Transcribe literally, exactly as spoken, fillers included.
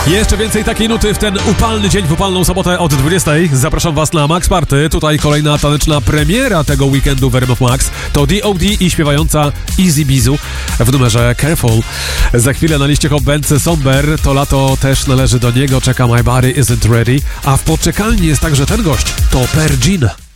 Jeszcze więcej takiej nuty w ten upalny dzień, w upalną sobotę od dwudziestej. Zapraszam was na Max Party. Tutaj kolejna taneczna premiera tego weekendu w R M F Max. To D O D i śpiewająca Easy Bizu w numerze Careful. Za chwilę na liście Hot Bence Somber. To lato też należy do niego. Czeka My Body Isn't Ready. A w poczekalni jest także ten gość. To Pergin.